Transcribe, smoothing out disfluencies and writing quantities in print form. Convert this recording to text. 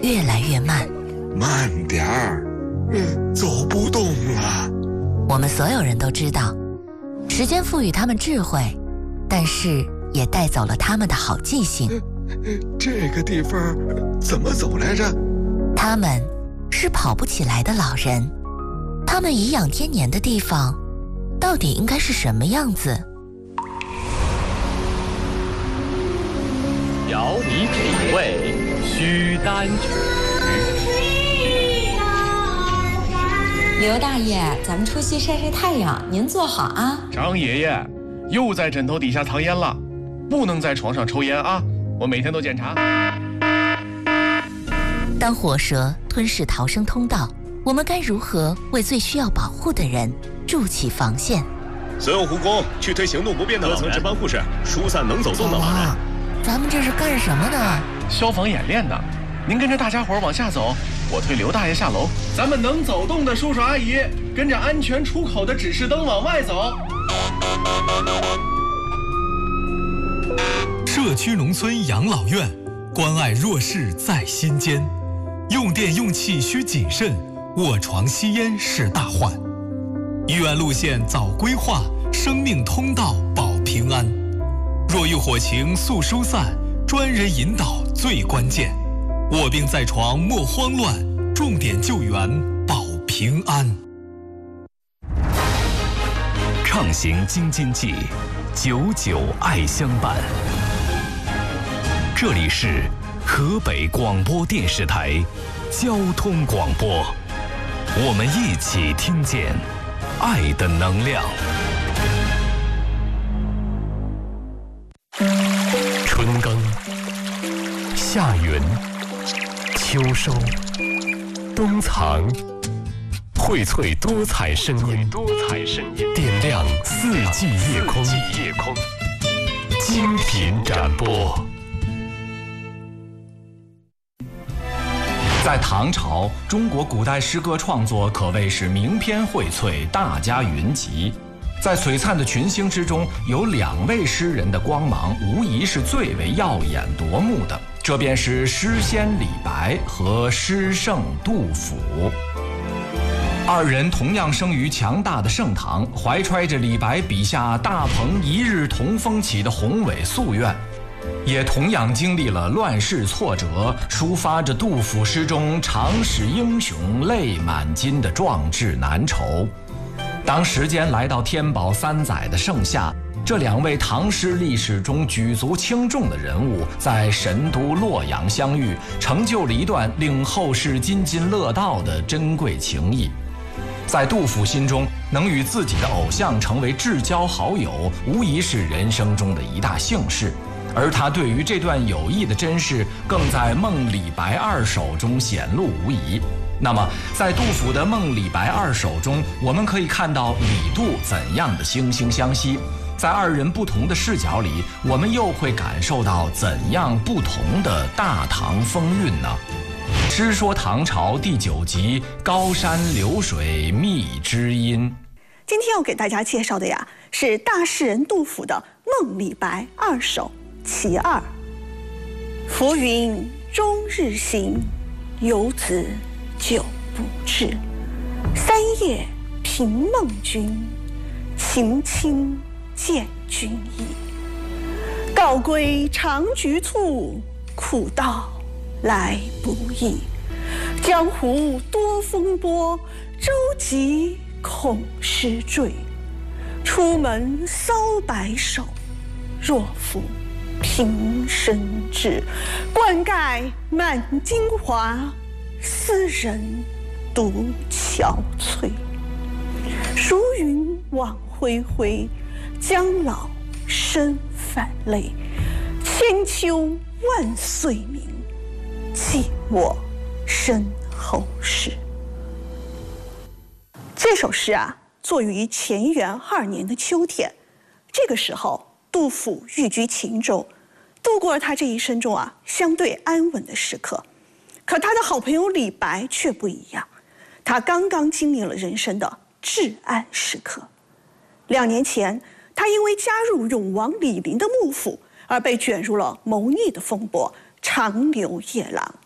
越来越慢。 慢点儿，走不动了。 我们所有人都知道，时间赋予他们智慧，但是也带走了他们的好记性。 这个地方怎么走来着？ 他们是跑不起来的老人，他们颐养天年的地方，到底应该是什么样子？ 调你品味，须担举。 刘大爷，咱们出去晒晒太阳，您坐好啊。 张爷爷，又在枕头底下藏烟了，不能在床上抽烟啊！我每天都检查。 当火蛇吞噬逃生通道，我们该如何为最需要保护的人筑起防线？ 所有护工去推行动不便的各层值班护士，疏散能走动的老人。 咱们这是干什么呢？ 消防演练呢。您跟着大家伙往下走，我推刘大爷下楼。咱们能走动的叔叔阿姨，跟着安全出口的指示灯往外走。 社区农村养老院，关爱弱势在心间。用电用气需谨慎，卧床吸烟是大患。医院路线早规划，生命通道保平安。若遇火情速疏散，专人引导最关键。卧病在床莫慌乱，重点救援保平安。 畅行京津冀，久久爱相伴。这里是河北广播电视台交通广播，我们一起听见爱的能量。春耕、夏耘、秋收、冬藏，荟萃多彩声音，点亮四季夜空，精品展播。 在唐朝，中国古代诗歌创作可谓是名篇荟萃，大家云集。在璀璨的群星之中，有2位诗人的光芒，无疑是最为耀眼夺目的。这便是诗仙李白和诗圣杜甫。2人同样生于强大的盛唐，怀揣着李白笔下大鹏一日同风起的宏伟夙愿，也同样经历了乱世挫折，抒发着杜甫诗中长使英雄泪满襟的壮志难酬。当时间来到天宝3载的盛夏，这2位唐诗历史中举足轻重的人物在神都洛阳相遇，成就了一段令后世津津乐道的珍贵情谊。在杜甫心中，能与自己的偶像成为至交好友，无疑是人生中的一大幸事。而他对于这段友谊的珍视，更在《梦李白2首》中显露无遗。那么，在杜甫的《梦李白2首》中，我们可以看到李杜怎样的惺惺相惜？在2人不同的视角里，我们又会感受到怎样不同的大唐风韵呢？诗说唐朝第9集，高山流水觅知音。 今天要给大家介绍的呀，是大诗人杜甫的《梦李白2首》其2。浮云终日行，游子久不至。3夜凭梦君，情亲见君意。告归长局促，苦道来不易。江湖多风波，舟楫恐失坠。出门搔白首，若负平生志。冠盖满京华，斯人独憔悴。孰云往恢恢，将老身反泪。千秋万岁名，寂寞身后事。这首诗啊，作于乾元2年的秋天。这个时候，杜甫寓居秦州，度过了他这一生中啊相对安稳的时刻。可他的好朋友李白却不一样，他刚刚经历了人生的至暗时刻。2年前，他因为加入永王李璘的幕府而被卷入了谋逆的风波，长流夜郎。